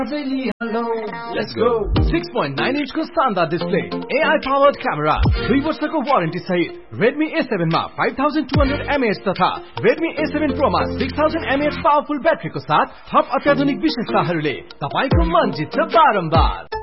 Let's go. 6.9 inch को शानदार display, AI powered camera, 2 वर्षको वारेन्टी सहित Redmi A7 मा 5200 mAh तथा Redmi A7 Pro मा 6000 mAh पावरफुल ब्याट्रीको साथ थप अत्याधुनिक विशेषताहरूले तपाईको मन जित्छ बारम्बार।